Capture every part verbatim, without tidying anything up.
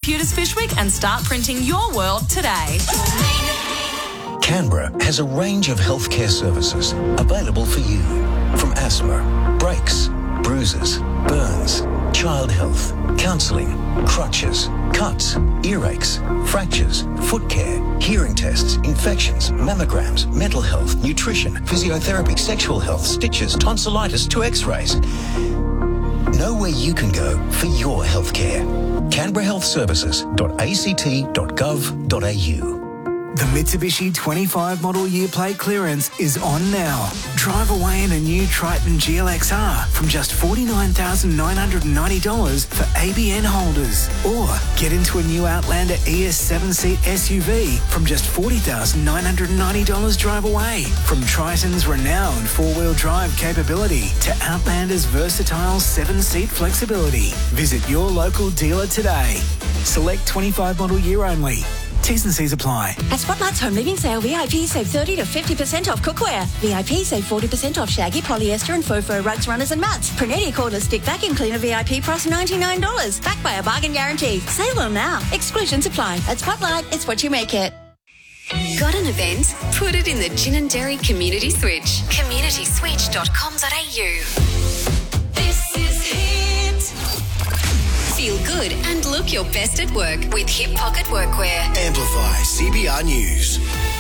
computers, Fishwick, and start printing your world today. Canberra has a range of healthcare services available for you. From asthma, brakes, bruises, burns, child health, counselling, crutches, cuts, earaches, fractures, foot care, hearing tests, infections, mammograms, mental health, nutrition, physiotherapy, sexual health, stitches, tonsillitis to x-rays. Know where you can go for your healthcare. canberra health services dot a c t dot gov dot a u. The Mitsubishi twenty-five model year plate clearance is on now. Drive away in a new Triton G L X R from just forty-nine thousand nine hundred ninety dollars for A B N holders. Or get into a new Outlander E S seven-seat S U V from just forty thousand nine hundred ninety dollars drive away. From Triton's renowned four-wheel drive capability to Outlander's versatile seven-seat flexibility. Visit your local dealer today. Select twenty-five model year only. T's and C's apply. At Spotlight's Home Living Sale, V I P save thirty to fifty percent off cookware. V I P save forty percent off shaggy, polyester and faux fur rugs, runners and mats. Prunetti cordless stick vacuum cleaner V I P price ninety-nine dollars. Backed by a bargain guarantee. Sale on now. Exclusions apply. At Spotlight, it's what you make it. Got an event? Put it in the Ginninderry Community Switch. community switch dot com dot a u. This is Hit. Feel good and look your best at work with Hip Pocket Workwear. Amplify C B R News.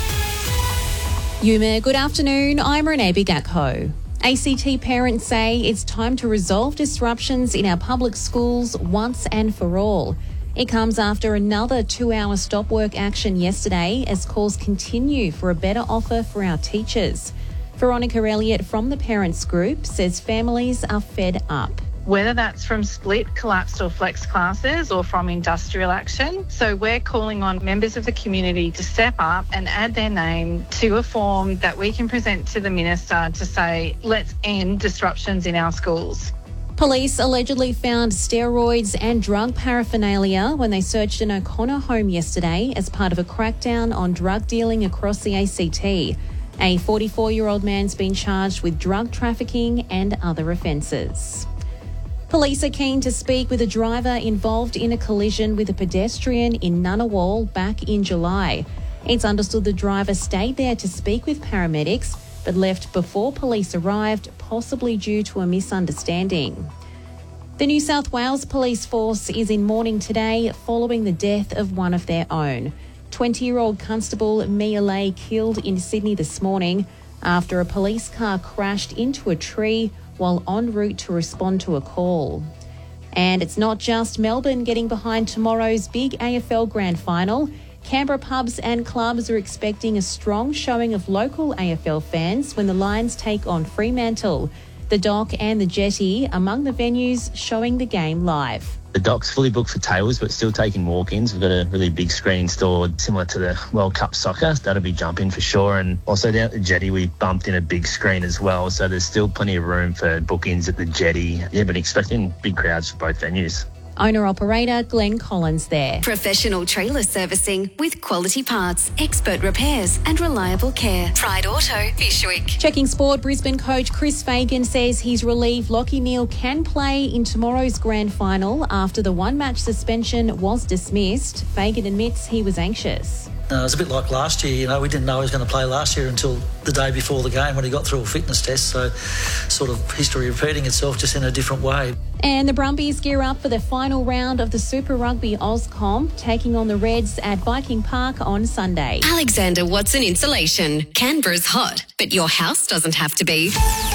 Yuma, good afternoon. I'm Renee Bigakho. A C T parents say it's time to resolve disruptions in our public schools once and for all. It comes after another two-hour stop work action yesterday as calls continue for a better offer for our teachers. Veronica Elliott from the parents group says families are fed up. Whether that's from split, collapsed or flex classes or from industrial action. So we're calling on members of the community to step up and add their name to a form that we can present to the Minister to say, let's end disruptions in our schools. Police allegedly found steroids and drug paraphernalia when they searched an O'Connor home yesterday as part of a crackdown on drug dealing across the A C T. A forty-four-year-old man's been charged with drug trafficking and other offences. Police are keen to speak with a driver involved in a collision with a pedestrian in Ngunnawal back in July. It's understood the driver stayed there to speak with paramedics but left before police arrived, possibly due to a misunderstanding. The New South Wales Police Force is in mourning today following the death of one of their own. twenty-year-old Constable Mia Lay killed in Sydney this morning after a police car crashed into a tree while en route to respond to a call. And it's not just Melbourne getting behind tomorrow's big A F L Grand Final. Canberra pubs and clubs are expecting a strong showing of local A F L fans when the Lions take on Fremantle. The Dock and the Jetty among the venues showing the game live. The Dock's fully booked for tables, but still taking walk-ins. We've got a really big screen installed, similar to the World Cup soccer. That'll be jumping for sure. And also down at the Jetty, we bumped in a big screen as well. So there's still plenty of room for book-ins at the Jetty. Yeah, but expecting big crowds for both venues. Owner-operator Glenn Collins there. Professional trailer servicing with quality parts, expert repairs and reliable care. Pride Auto, Fishwick. Checking sport, Brisbane coach Chris Fagan says he's relieved Lachie Neale can play in tomorrow's grand final after the one-match suspension was dismissed. Fagan admits he was anxious. Uh, it was a bit like last year, you know, we didn't know he was going to play last year until the day before the game when he got through a fitness test, so sort of history repeating itself just in a different way. And the Brumbies gear up for the final round of the Super Rugby Ozcom, taking on the Reds at Viking Park on Sunday. Alexander Watson Insulation. Canberra's hot, but your house doesn't have to be.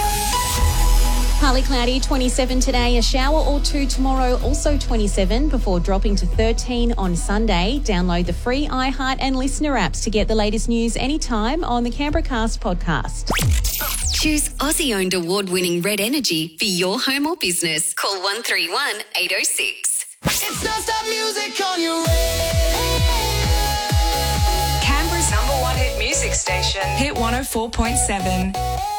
Partly cloudy, twenty-seven today, a shower or two tomorrow, also twenty-seven, before dropping to thirteen on Sunday. Download the free iHeart and Listener apps to get the latest news anytime on the Canberra Cast podcast. Choose Aussie-owned award-winning Red Energy for your home or business. Call one three one, eight oh six. It's non-stop music on your radio. Canberra's number one hit music station, Hit one oh four point seven.